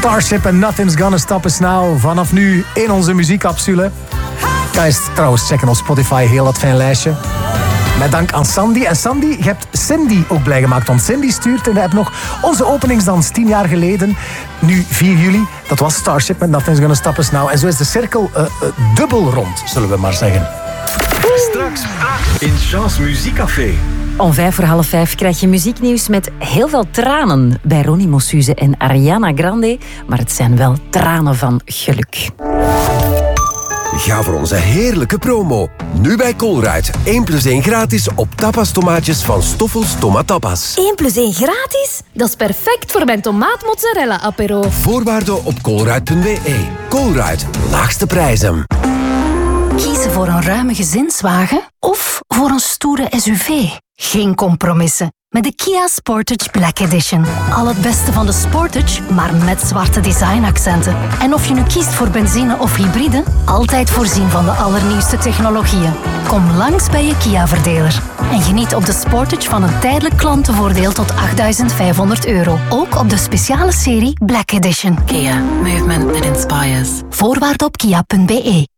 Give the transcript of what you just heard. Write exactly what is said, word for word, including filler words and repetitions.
Starship and Nothing's Gonna Stop Us Now. Vanaf nu in onze muziekcapsule. Kan je trouwens checken op Spotify, heel dat fijn lijstje. Met dank aan Sandy. En Sandy, je hebt Cindy ook blij gemaakt. Want Cindy stuurt in de app nog onze openingsdans tien jaar geleden. Nu vier juli. Dat was Starship met Nothing's Gonna Stop Us Now. En zo is de cirkel uh, uh, dubbel rond, zullen we maar zeggen. Straks in Chance Muziekcafé. Om vijf voor half vijf krijg je muzieknieuws met heel veel tranen bij Ronnie Mossuze en Ariana Grande. Maar het zijn wel tranen van geluk. Ga voor onze heerlijke promo. Nu bij Colruyt. één plus één gratis op tapas tomaatjes van Stoffels Tomatapas. één plus één gratis? Dat is perfect voor mijn tomaat-mozzarella apero. Voorwaarden op colruyt punt b e. Colruyt. Laagste prijzen. Kiezen voor een ruime gezinswagen of voor een stoere S U V? Geen compromissen. Met de Kia Sportage Black Edition. Al het beste van de Sportage, maar met zwarte designaccenten. En of je nu kiest voor benzine of hybride, altijd voorzien van de allernieuwste technologieën. Kom langs bij je Kia-verdeler. En geniet op de Sportage van een tijdelijk klantenvoordeel tot achtduizend vijfhonderd euro. Ook op de speciale serie Black Edition. Kia. Movement that inspires. Voorwaarden op kia punt b e.